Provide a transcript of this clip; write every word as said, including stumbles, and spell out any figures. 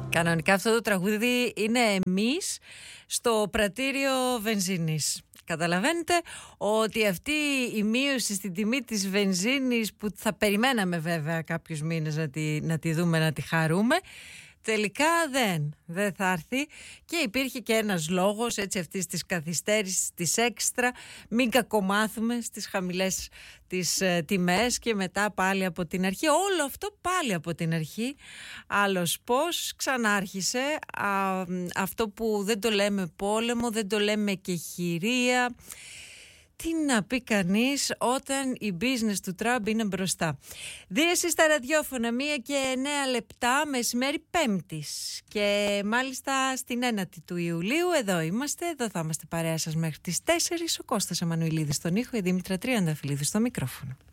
Κανονικά αυτό το τραγούδι είναι εμείς στο πρατήριο βενζίνης. Καταλαβαίνετε ότι αυτή η μείωση στην τιμή της βενζίνης, που θα περιμέναμε βέβαια κάποιους μήνες να τη, να τη δούμε, να τη χαρούμε, τελικά δεν, δεν θα έρθει. Και υπήρχε και ένας λόγος έτσι αυτής της καθυστέρησης, της έξτρα, μην κακομάθουμε στις χαμηλές τις ε, τιμές και μετά πάλι από την αρχή. Όλο αυτό πάλι από την αρχή. Άλλος πώς ξανάρχισε α, αυτό που δεν το λέμε πόλεμο, δεν το λέμε και χειρία. Τι να πει κανείς όταν η business του Τραμπ είναι μπροστά. Δίεση στα ραδιόφωνα, μία και εννέα λεπτά, μεσημέρι Πέμπτης. Και μάλιστα στην ένατη του Ιουλίου, εδώ είμαστε, εδώ θα είμαστε παρέα σας μέχρι τις τέσσερις. Ο Κώστας Εμμανουηλίδης στον ήχο, η Δήμητρα Τριανταφυλλίδη στο μικρόφωνο.